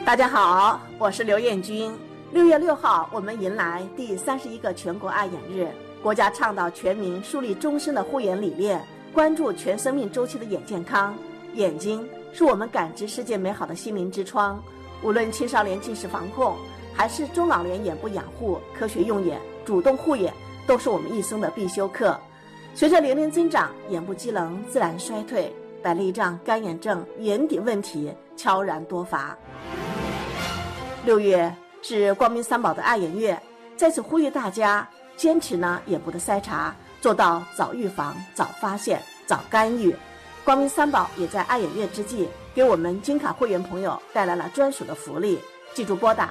大家好，我是刘艳君。6月6号，我们迎来第31个全国爱眼日。国家倡导全民树立终身的护眼理念，关注全生命周期的眼健康。眼睛是我们感知世界美好的心灵之窗，无论青少年近视防控，还是中老年眼部养护，科学用眼、主动护眼，都是我们一生的必修课。随着年龄增长，眼部机能自然衰退，白内障、干眼症、眼底问题悄然多发。6月是光明三宝的爱眼月，在此呼吁大家坚持眼部的筛查，做到早预防、早发现、早干预。光明三宝也在爱眼月之际，给我们金卡会员朋友带来了专属的福利，记住拨打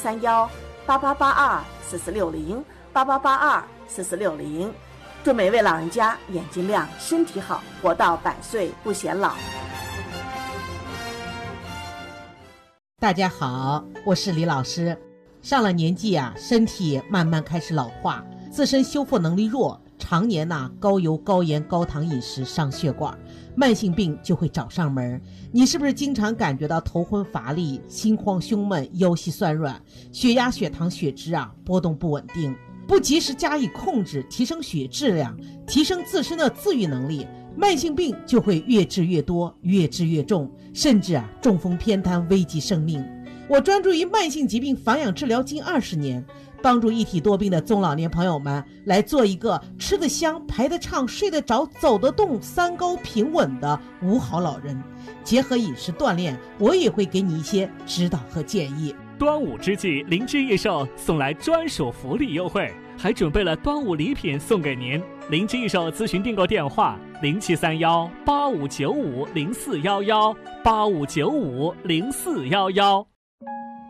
07318882446088824460，祝每位老人家眼睛亮、身体好，活到100岁不显老。 大家好，我是李老师。上了年纪身体慢慢开始老化，自身修复能力弱，常年高油、高盐、高糖饮食伤血管，慢性病就会找上门。你是不是经常感觉到头昏乏力、心慌胸闷、腰膝酸软，血压、血糖、血脂波动不稳定？不及时加以控制，提升血质量，提升自身的自愈能力，慢性病就会越治越多，越治越重，甚至中风偏瘫，危及生命。我专注于慢性疾病防养治疗近20年，帮助一体多病的中老年朋友们来做一个吃得香、排得畅、睡得着、走得动、三高平稳的五好老人。结合饮食锻炼，我也会给你一些指导和建议。 端午之际，灵芝益寿送来专属福利优惠，还准备了端午礼品送给您。灵芝益寿咨询订购电话：07318595041185950411。